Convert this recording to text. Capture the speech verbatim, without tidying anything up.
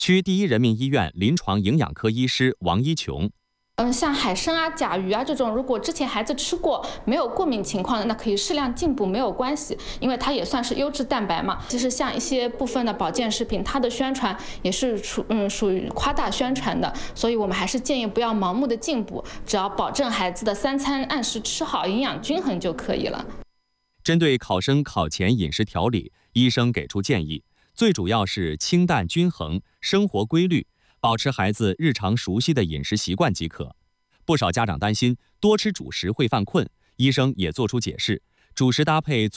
区第一人民医院临床营养科医师王一琼。 嗯，像海参啊、甲鱼啊这种，如果之前孩子吃过没有过敏情况的，那可以适量进补没有关系，因为它也算是优质蛋白嘛。其实像一些部分的保健食品，它的宣传也是属嗯属于夸大宣传的，所以我们还是建议不要盲目的进补，只要保证孩子的三餐按时吃好，营养均衡就可以了。 针对考生考前饮食调理，医生给出建议，最主要是清淡均衡、生活规律，保持孩子日常熟悉的饮食习惯即可。不少家长担心多吃主食会犯困，医生也做出解释，主食搭配